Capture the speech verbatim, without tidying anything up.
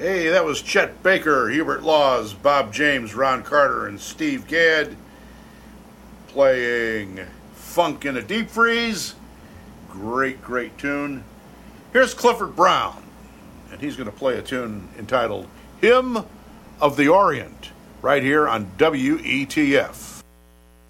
Hey, that was Chet Baker, Hubert Laws, Bob James, Ron Carter, and Steve Gadd playing Funk in a Deep Freeze. Great, great tune. Here's Clifford Brown, and he's going to play a tune entitled Hymn of the Orient, right here on W E T F.